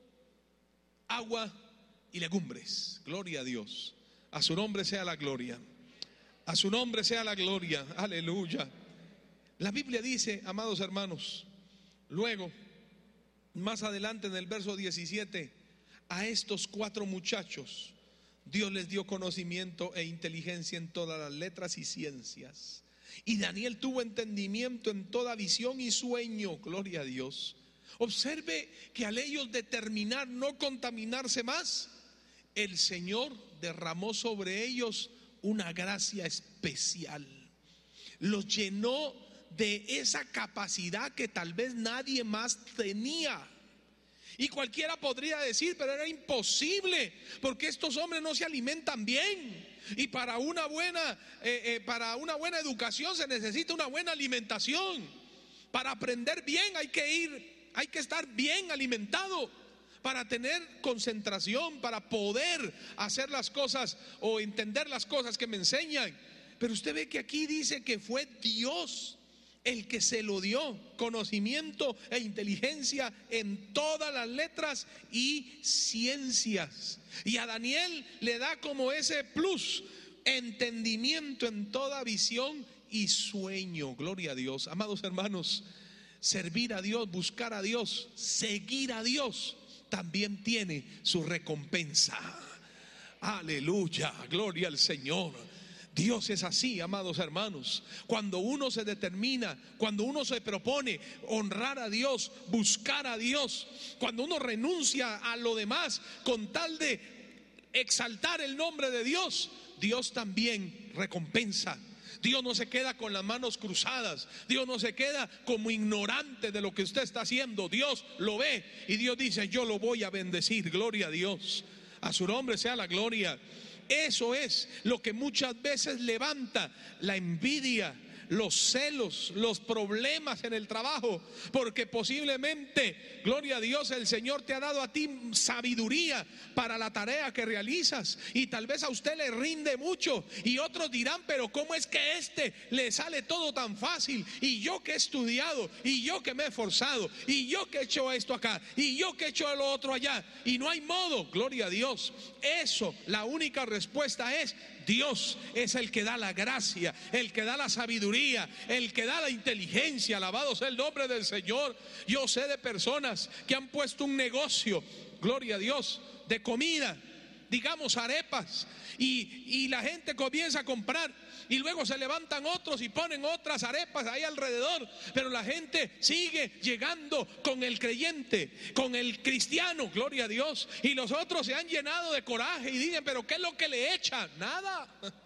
agua y legumbres. Gloria a Dios. A su nombre sea la gloria. A su nombre sea la gloria. Aleluya. La Biblia dice, amados hermanos, luego, más adelante en el verso 17, a estos 4 muchachos Dios les dio conocimiento e inteligencia en todas las letras y ciencias. Y Daniel tuvo entendimiento en toda visión y sueño. Gloria a Dios. Observe que al ellos determinar no contaminarse más, el Señor derramó sobre ellos una gracia especial. Los llenó de esa capacidad que tal vez nadie más tenía. Y cualquiera podría decir, pero era imposible, porque estos hombres no se alimentan bien. Y para una buena educación se necesita una buena alimentación. Para aprender bien hay que estar bien alimentado, para tener concentración, para poder hacer las cosas o entender las cosas que me enseñan. Pero usted ve que aquí dice que fue Dios el que se lo dio, conocimiento e inteligencia en todas las letras y ciencias. Y a Daniel le da como ese plus, entendimiento en toda visión y sueño. Gloria a Dios. Amados hermanos, servir a Dios, buscar a Dios, seguir a Dios, también tiene su recompensa. Aleluya, gloria al Señor. Dios es así, amados hermanos. Cuando uno se determina, cuando uno se propone honrar a Dios, buscar a Dios, cuando uno renuncia a lo demás con tal de exaltar el nombre de Dios, Dios también recompensa. Dios no se queda con las manos cruzadas. Dios no se queda como ignorante de lo que usted está haciendo. Dios lo ve y Dios dice: yo lo voy a bendecir. Gloria a Dios. A su nombre sea la gloria. Eso es lo que muchas veces levanta la envidia, los celos, los problemas en el trabajo, porque posiblemente, gloria a Dios, el Señor te ha dado a ti sabiduría para la tarea que realizas, y tal vez a usted le rinde mucho, y otros dirán: pero ¿cómo es que a este le sale todo tan fácil? Y yo que he estudiado, y yo que me he esforzado, y yo que he hecho esto acá, y yo que he hecho lo otro allá, y no hay modo. Gloria a Dios. Eso, la única respuesta es: Dios es el que da la gracia, el que da la sabiduría, el que da la inteligencia. Alabado sea el nombre del Señor. Yo sé de personas que han puesto un negocio, gloria a Dios, de comida, digamos arepas, y la gente comienza a comprar, y luego se levantan otros y ponen otras arepas ahí alrededor, pero la gente sigue llegando con el creyente, con el cristiano, gloria a Dios, y los otros se han llenado de coraje y dicen: pero ¿qué es lo que le echan? Nada.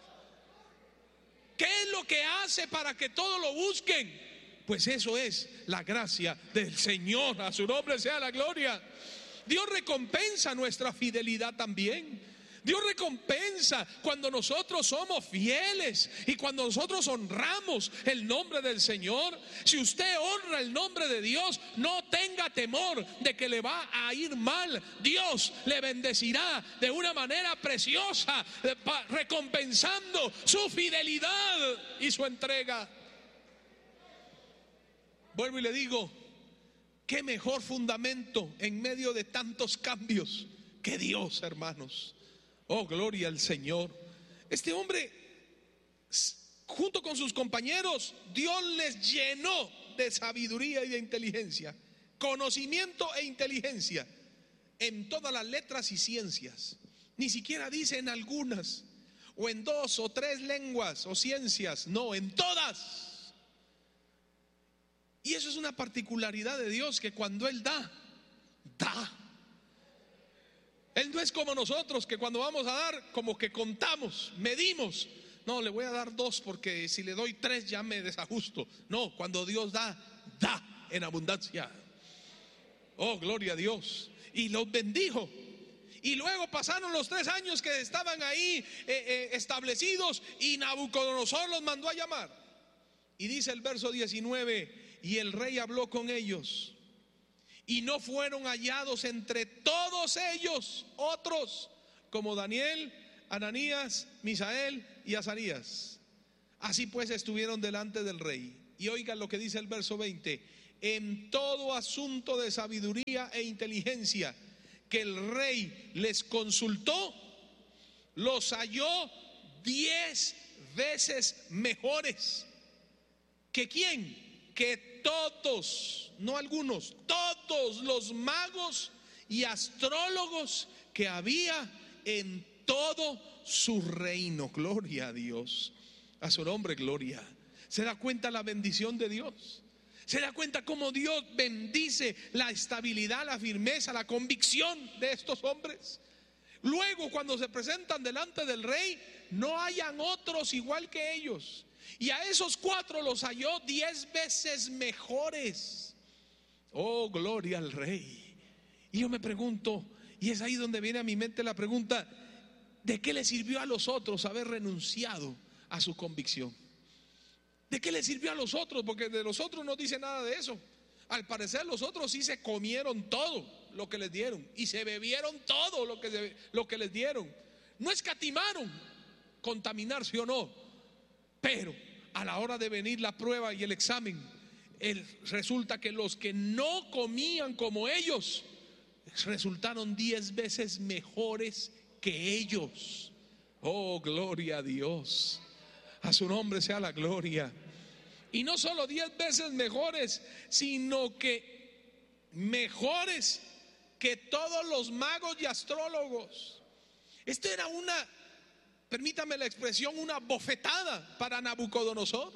¿Qué es lo que hace para que todos lo busquen? Pues eso es la gracia del Señor. A su nombre sea la gloria. Dios recompensa nuestra fidelidad también. Dios recompensa cuando nosotros somos fieles y cuando nosotros honramos el nombre del Señor. Si usted honra el nombre de Dios, no tenga temor de que le va a ir mal. Dios le bendecirá de una manera preciosa, recompensando su fidelidad y su entrega. Vuelvo y le digo: qué mejor fundamento en medio de tantos cambios que Dios, hermanos. Oh, gloria al Señor. Este hombre, junto con sus compañeros, Dios les llenó de sabiduría y de inteligencia, conocimiento e inteligencia en todas las letras y ciencias. Ni siquiera dice en algunas, o en 2 o 3 lenguas o ciencias, no, en todas. Y eso es una particularidad de Dios, que cuando Él da. Él no es como nosotros, que cuando vamos a dar, como que contamos, medimos. No, le voy a dar 2 porque si le doy 3 ya me desajusto. No, cuando Dios da en abundancia. Oh, gloria a Dios. Y los bendijo. Y luego pasaron los 3 años que estaban ahí establecidos, y Nabucodonosor los mandó a llamar. Y dice el verso 19: y el rey habló con ellos, y no fueron hallados entre todos ellos otros como Daniel, Ananías, Misael y Azarías. Así pues estuvieron delante del rey. Y oigan lo que dice el verso 20: en todo asunto de sabiduría e inteligencia que el rey les consultó, los halló 10 veces mejores. ¿Que quién? Que todos, no algunos, todos los magos y astrólogos que había en todo su reino. Gloria a Dios, a su nombre, gloria. ¿Se da cuenta la bendición de Dios? ¿Se da cuenta cómo Dios bendice la estabilidad, la firmeza, la convicción de estos hombres? Luego, cuando se presentan delante del rey, no hayan otros igual que ellos. Y a esos 4 los halló 10 veces mejores. Oh, gloria al rey. Y yo me pregunto, y es ahí donde viene a mi mente la pregunta: ¿de qué le sirvió a los otros haber renunciado a su convicción? ¿De qué le sirvió a los otros? Porque de los otros no dice nada de eso. Al parecer los otros sí se comieron todo lo que les dieron y se bebieron todo lo que les dieron. No escatimaron contaminarse o no, pero a la hora de venir la prueba y el examen, resulta que los que no comían como ellos resultaron 10 veces mejores que ellos. Oh, gloria a Dios, a su nombre sea la gloria. Y no solo 10 veces mejores, sino que mejores que todos los magos y astrólogos. Esto era permítame la expresión, una bofetada para Nabucodonosor.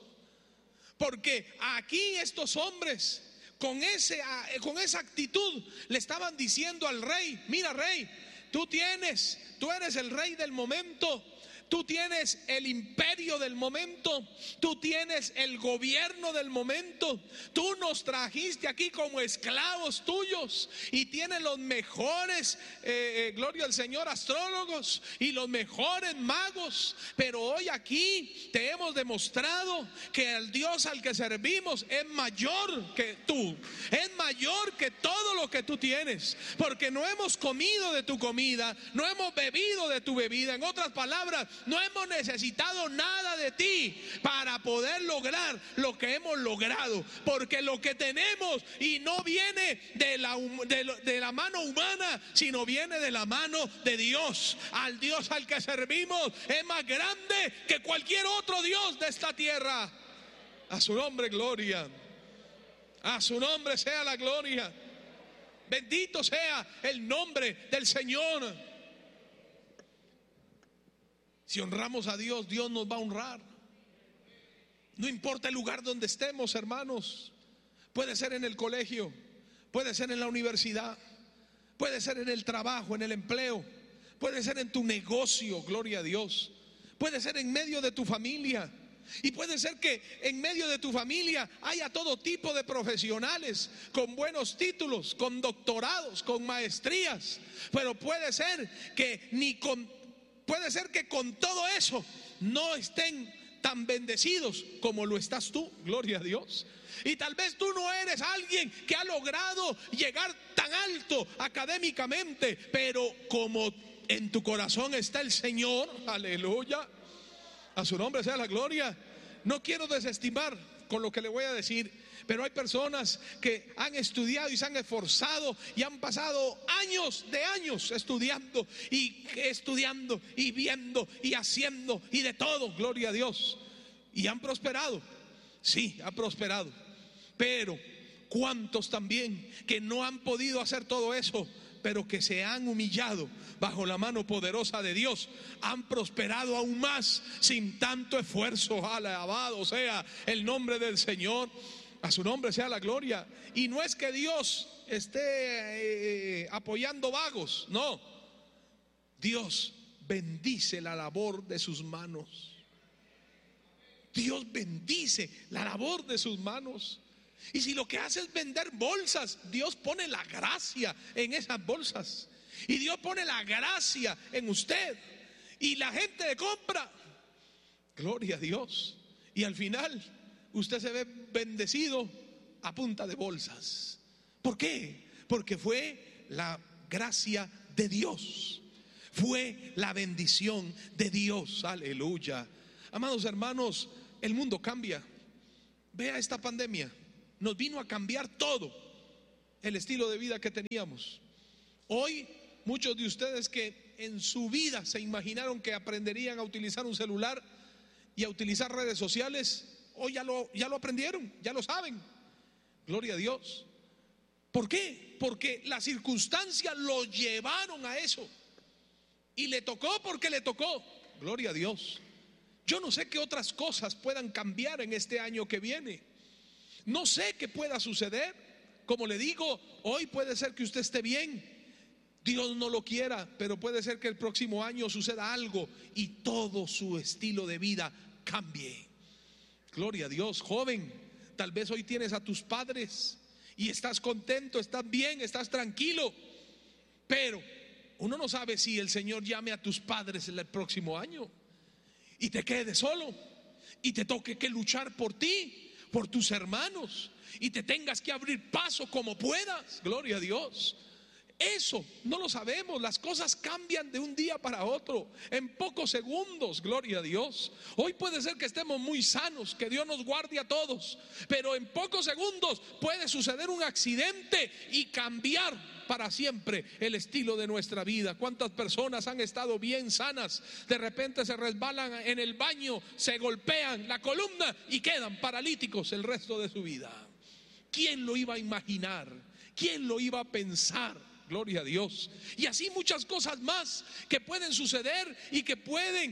Porque aquí estos hombres con esa actitud le estaban diciendo al rey: mira, rey, tú eres el rey del momento. Tú tienes el imperio del momento, tú tienes el gobierno del momento, tú nos trajiste aquí como esclavos tuyos y tienes los mejores, gloria al Señor, astrólogos y los mejores magos. Pero hoy aquí te hemos demostrado que el Dios al que servimos es mayor que tú, es mayor que todo lo que tú tienes, porque no hemos comido de tu comida, no hemos bebido de tu bebida. En otras palabras, no hemos necesitado nada de ti para poder lograr lo que hemos logrado, porque lo que tenemos y no viene de la mano humana, sino viene de la mano de Dios. Al Dios al que servimos es más grande que cualquier otro Dios de esta tierra. A su nombre, gloria. A su nombre sea la gloria. Bendito sea el nombre del Señor. Si honramos a Dios, Dios nos va a honrar. No importa el lugar donde estemos, hermanos. Puede ser en el colegio, puede ser en la universidad, puede ser en el trabajo, en el empleo, puede ser en tu negocio, gloria a Dios. Puede ser en medio de tu familia. Y puede ser que en medio de tu familia haya todo tipo de profesionales con buenos títulos, con doctorados, con maestrías. Pero puede ser que con todo eso no estén tan bendecidos como lo estás tú, gloria a Dios. Y tal vez tú no eres alguien que ha logrado llegar tan alto académicamente, pero como en tu corazón está el Señor, aleluya, a su nombre sea la gloria. No quiero desestimar con lo que le voy a decir, pero hay personas que han estudiado y se han esforzado y han pasado años estudiando y viendo y haciendo y de todo, gloria a Dios, y han prosperado. Sí, han prosperado. Pero ¿cuántos también que no han podido hacer todo eso, pero que se han humillado bajo la mano poderosa de Dios, han prosperado aún más sin tanto esfuerzo? Alabado sea el nombre del Señor, a su nombre sea la gloria. Y no es que Dios esté apoyando vagos, no. Dios bendice la labor de sus manos. Dios bendice la labor de sus manos. Y si lo que hace es vender bolsas, Dios pone la gracia en esas bolsas. Y Dios pone la gracia en usted. Y la gente le compra. Gloria a Dios. Y al final usted se ve bendecido a punta de bolsas. ¿Por qué? Porque fue la gracia de Dios. Fue la bendición de Dios. Aleluya. Amados hermanos, el mundo cambia. vea esta pandemia, nos vino a cambiar todo el estilo de vida que teníamos. Hoy muchos de ustedes que en su vida se imaginaron que aprenderían a utilizar un celular y a utilizar redes sociales, hoy ya lo aprendieron, ya lo saben. Gloria a Dios. ¿Por qué? Porque las circunstancias lo llevaron a eso. Y le tocó porque le tocó. Gloria a Dios. Yo no sé qué otras cosas puedan cambiar en este año que viene. No sé qué pueda suceder. Como le digo, hoy puede ser que usted esté bien. Dios no lo quiera, pero puede ser que el próximo año suceda algo y todo su estilo de vida cambie. Gloria a Dios. Joven, tal vez hoy tienes a tus padres y estás contento, estás bien, estás tranquilo, pero uno no sabe si el Señor llame a tus padres el próximo año y te quedes solo y te toque que luchar por ti, por tus hermanos, y te tengas que abrir paso como puedas. Gloria a Dios. Eso no lo sabemos. Las cosas cambian de un día para otro, en pocos segundos. Gloria a Dios. Hoy puede ser que estemos muy sanos, que Dios nos guarde a todos, pero en pocos segundos puede suceder un accidente y cambiar para siempre el estilo de nuestra vida. ¿Cuántas personas han estado bien sanas? De repente se resbalan en el baño, se golpean la columna y quedan paralíticos el resto de su vida. ¿Quién lo iba a imaginar? ¿Quién lo iba a pensar? Gloria a Dios. Y así muchas cosas más que pueden suceder y que pueden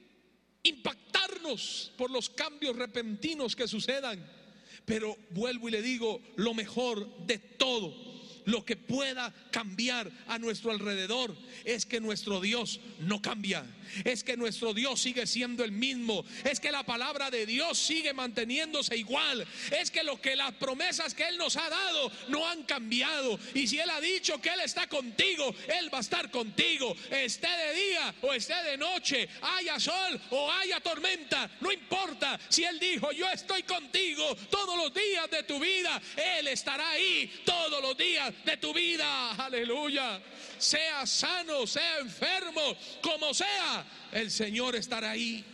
impactarnos por los cambios repentinos que sucedan. Pero vuelvo y le digo, lo mejor de todo, lo que pueda cambiar a nuestro alrededor, es que nuestro Dios no cambia, es que nuestro Dios sigue siendo el mismo, es que la palabra de Dios sigue manteniéndose igual, es que las promesas que Él nos ha dado no han cambiado. Y si Él ha dicho que Él está contigo, Él va a estar contigo, esté de día o esté de noche, haya sol o haya tormenta, no importa. Si Él dijo, yo estoy contigo todos los días de tu vida, Él estará ahí todos los días de tu vida. Aleluya. Sea sano, sea enfermo, como sea, el Señor estará ahí.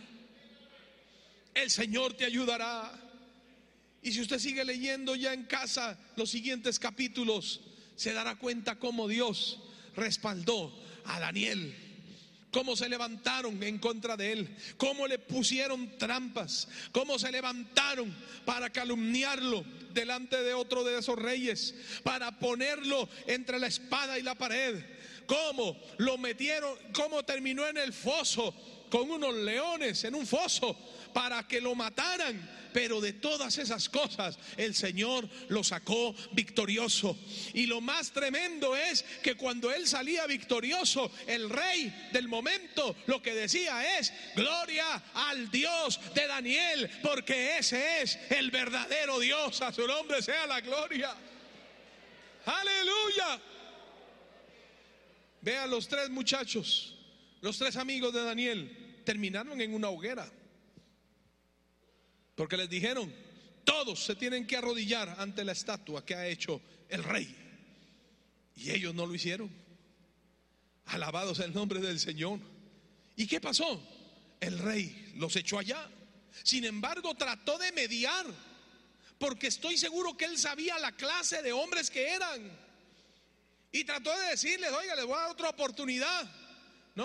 El Señor te ayudará. Y si usted sigue leyendo ya en casa los siguientes capítulos, se dará cuenta cómo Dios respaldó a Daniel, cómo se levantaron en contra de él, cómo le pusieron trampas, cómo se levantaron para calumniarlo delante de otro de esos reyes, para ponerlo entre la espada y la pared, cómo lo metieron, cómo terminó en el foso con unos leones, en un foso, para que lo mataran. Pero de todas esas cosas el Señor lo sacó victorioso. Y lo más tremendo es que cuando él salía victorioso, el rey del momento lo que decía es: gloria al Dios de Daniel, porque ese es el verdadero Dios. A su nombre sea la gloria. Aleluya. Vean, los tres muchachos, los tres amigos de Daniel, terminaron en una hoguera, porque les dijeron: todos se tienen que arrodillar ante la estatua que ha hecho el rey. Y ellos no lo hicieron. Alabado sea el nombre del Señor. ¿Y qué pasó? El rey los echó allá. Sin embargo, trató de mediar, porque estoy seguro que él sabía la clase de hombres que eran. Y trató de decirles: oiga, les voy a dar otra oportunidad. No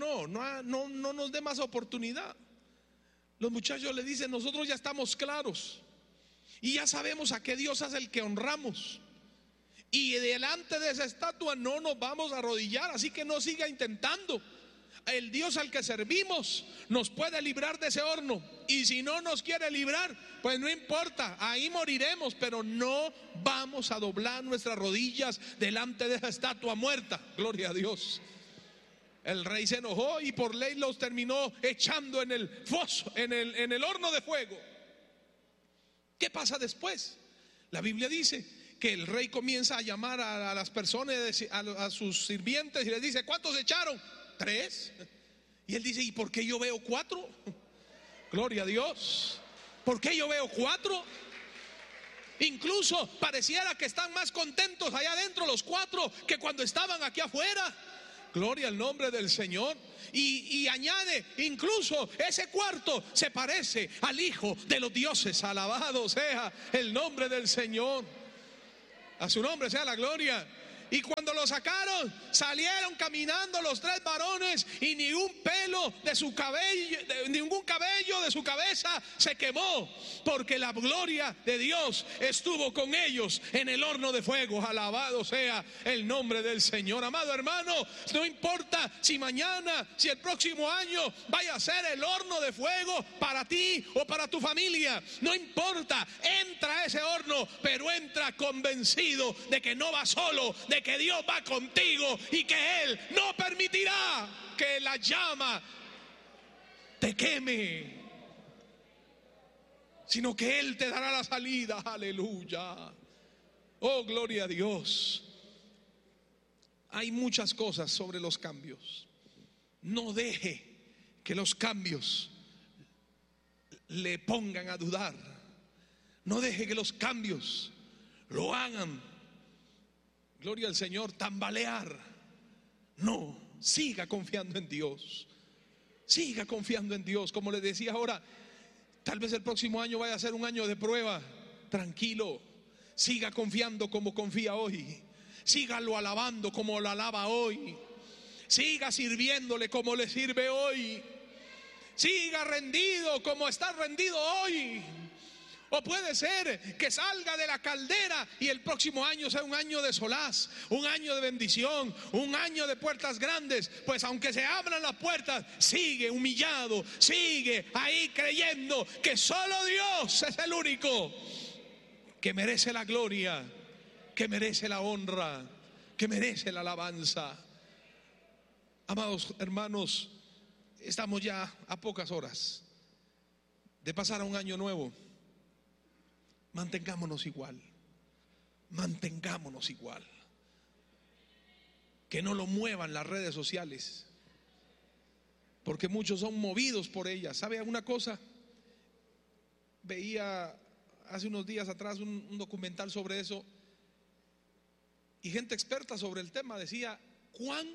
nos dé más oportunidad. Los muchachos le dicen: nosotros ya estamos claros y ya sabemos a qué Dios es el que honramos, y delante de esa estatua no nos vamos a arrodillar, así que no siga intentando. El Dios al que servimos nos puede librar de ese horno, y si no nos quiere librar, pues no importa, ahí moriremos, pero no vamos a doblar nuestras rodillas delante de esa estatua muerta. Gloria a Dios. El rey se enojó y por ley los terminó echando en el foso, en el horno de fuego. ¿Qué pasa después? La Biblia dice que el rey comienza a llamar a las personas, a sus sirvientes, y les dice: ¿cuántos echaron? 3. Y él dice: ¿y por qué yo veo 4? Gloria a Dios. ¿Por qué yo veo 4? Incluso pareciera que están más contentos allá adentro los 4 que cuando estaban aquí afuera. Gloria al nombre del Señor. Y añade, incluso ese cuarto se parece al Hijo de los dioses. Alabado sea el nombre del Señor. A su nombre sea la gloria. Y cuando lo sacaron, salieron caminando los 3 varones y ni un pelo de su cabello, ningún cabello de su cabeza se quemó, porque la gloria de Dios estuvo con ellos en el horno de fuego. Alabado sea el nombre del Señor. Amado hermano, no importa si mañana, si el próximo año vaya a ser el horno de fuego para ti o para tu familia. No importa, entra a ese horno, pero entra convencido de que no va solo, de que Dios va contigo y que Él no permitirá que la llama te queme, sino que Él te dará la salida. Aleluya. Oh, gloria a Dios. Hay muchas cosas sobre los cambios. No deje que los cambios le pongan a dudar. No deje que los cambios lo hagan, gloria al Señor, tambalear. No, siga confiando en Dios. Siga confiando en Dios. Como les decía ahora, tal vez el próximo año vaya a ser un año de prueba. Tranquilo, siga confiando como confía hoy. Sígalo alabando como lo alaba hoy. Siga sirviéndole como le sirve hoy. Siga rendido como está rendido hoy. O puede ser que salga de la caldera y el próximo año sea un año de solaz, un año de bendición, un año de puertas grandes. Pues aunque se abran las puertas, sigue humillado, sigue ahí creyendo que solo Dios es el único que merece la gloria, que merece la honra, que merece la alabanza. Amados hermanos, estamos ya a pocas horas de pasar a un año nuevo. Mantengámonos igual. Mantengámonos igual. Que no lo muevan las redes sociales, porque muchos son movidos por ellas. ¿Sabe alguna cosa? Veía hace unos días atrás un documental sobre eso, y gente experta sobre el tema decía cuán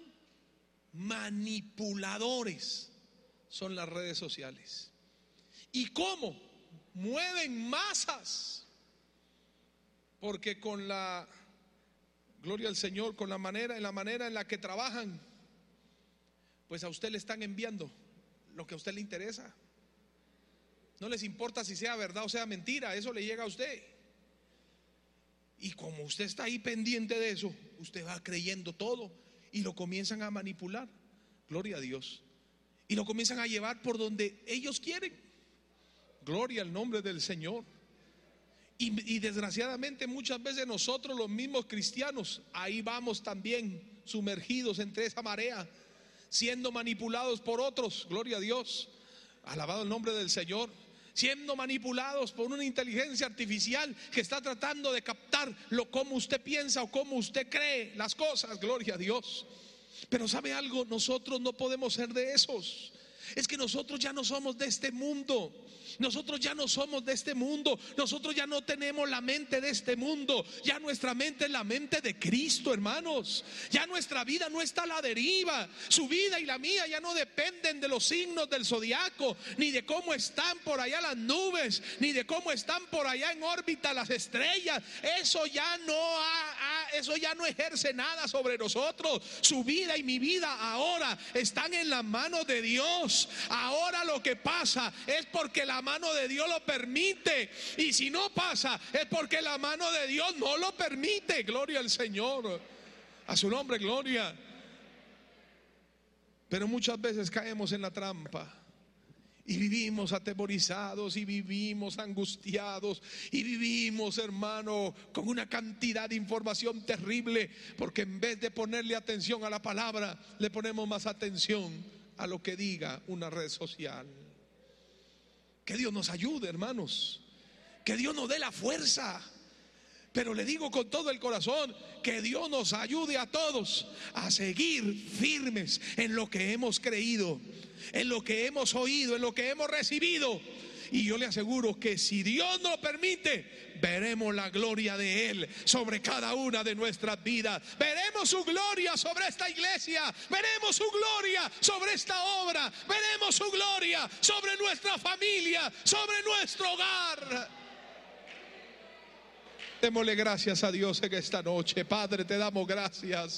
manipuladores son las redes sociales y cómo mueven masas. Porque con la gloria al Señor, con la manera en la que trabajan, pues a usted le están enviando lo que a usted le interesa. No les importa si sea verdad o sea mentira, eso le llega a usted. Y como usted está ahí pendiente de eso, usted va creyendo todo y lo comienzan a manipular. Gloria a Dios. Y lo comienzan a llevar por donde ellos quieren. Gloria al nombre del Señor. Y desgraciadamente muchas veces nosotros, los mismos cristianos, ahí vamos también sumergidos entre esa marea, siendo manipulados por otros. Gloria a Dios. Alabado el nombre del Señor. Siendo manipulados por una inteligencia artificial que está tratando de captar cómo usted piensa o cómo usted cree las cosas. Gloria a Dios. Pero ¿sabe algo? Nosotros no podemos ser de esos. Es que nosotros ya no somos de este mundo. Nosotros ya no somos de este mundo. Nosotros ya no tenemos la mente de este mundo. Ya nuestra mente es la mente de Cristo, hermanos. Ya nuestra vida no está a la deriva. Su vida y la mía ya no dependen de los signos del zodiaco, ni de cómo están por allá las nubes, ni de cómo están por allá en órbita las estrellas. Eso ya no ejerce nada sobre nosotros. Su vida y mi vida ahora están en las manos de Dios. Ahora lo que pasa es porque la mano de Dios lo permite, y si no pasa es porque la mano de Dios no lo permite. Gloria al Señor, a su nombre, gloria. Pero muchas veces caemos en la trampa y vivimos atemorizados y vivimos angustiados y vivimos, hermano, con una cantidad de información terrible, porque en vez de ponerle atención a la palabra, le ponemos más atención a lo que diga una red social. Que Dios nos ayude, hermanos, que Dios nos dé la fuerza. Pero le digo con todo el corazón, que Dios nos ayude a todos a seguir firmes en lo que hemos creído, en lo que hemos oído, en lo que hemos recibido, Y yo le aseguro que si Dios nos lo permite, veremos la gloria de Él sobre cada una de nuestras vidas. Veremos su gloria sobre esta iglesia. Veremos su gloria sobre esta obra. Veremos su gloria sobre nuestra familia, sobre nuestro hogar. Démosle gracias a Dios en esta noche. Padre, te damos gracias.